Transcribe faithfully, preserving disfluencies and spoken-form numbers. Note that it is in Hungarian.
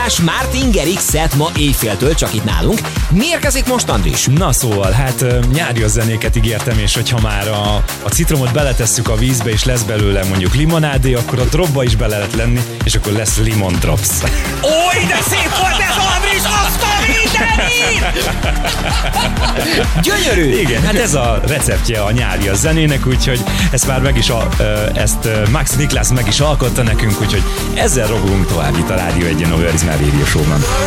András Martin Garrix-et ma éjféltől csak itt nálunk. Mi érkezik most, Andris? Na szóval, hát nyárias zenéket ígértem, és hogyha már a, a citromot beletesszük a vízbe, és lesz belőle mondjuk limonádé, akkor a dropba is bele lehet lenni, és akkor lesz limon drops. Oly, de szép volt ez, Andris! Azt a mindenit! Gyönyörű! Igen, hát ez a receptje a nyárias zenének, úgyhogy ezt már meg is, a, ezt Max Niklas meg is alkotta nekünk, úgyhogy ezzel rogunk tovább itt a Rádió Egyen a Where is My Radio Show-ban.